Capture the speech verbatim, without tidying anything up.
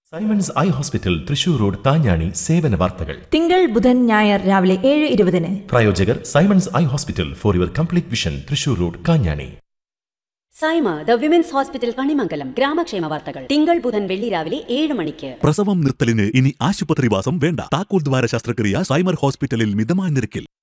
Symons eye hospital Thrissur road താഞ്ഞാണി സേവന വാർത്തകൾ തിങ്കൾ ബുധൻ ഞായർ രാവിലെ ഏഴ് ഇരുപതിന്. പ്രായോജകർ Symons eye hospital for your complete vision Thrissur road Kanjani. Saima the women's hospital Kanimangalam ഗ്രാമക്ഷേമ വാർത്തകൾ തിങ്കൾ ബുധൻ വെള്ളി രാവിലെ ഏഴ് മണിക്ക്. പ്രസവം നിർത്തലിന് ഇനി ആശുപത്രിവാസം വേണ്ട. താക്കോൽ ദ്വാര ശസ്ത്രക്രിയ സൈമർ ഹോസ്പിറ്റലിൽ മിതമായ നിരക്കിൽ.